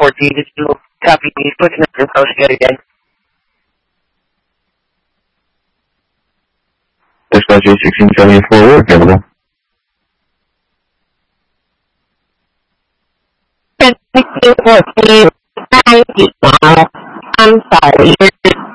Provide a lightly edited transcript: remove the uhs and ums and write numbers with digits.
14. Did you copy these? Put your post yet again. Dispatch 1674, available. I'm sorry, you're